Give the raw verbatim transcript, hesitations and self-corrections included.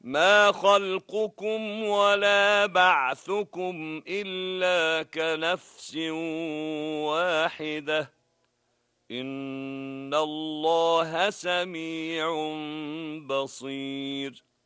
ما خلقكم ولا بعثكم إلا كنفس واحدة إن الله سميع بصير.